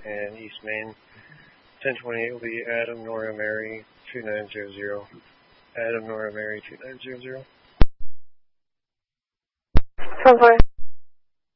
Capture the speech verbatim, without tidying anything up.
and East Main. ten twenty-eight will be Adam, Nora, Mary, two nine zero zero. Adam, Nora, Mary, two nine zero zero. ten four.